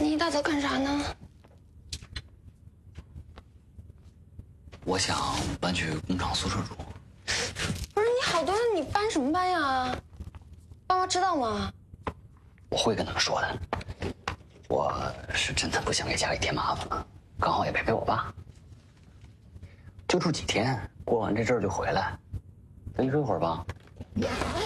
你一大早干啥呢？ 我想搬去工厂宿舍住。 不是你好多人，你搬什么搬呀？爸妈知道吗？ 我会跟他们说的。我是真的不想给家里添麻烦了，刚好也陪陪我爸。就住几天，过完这阵儿就回来，跟你说一会儿吧。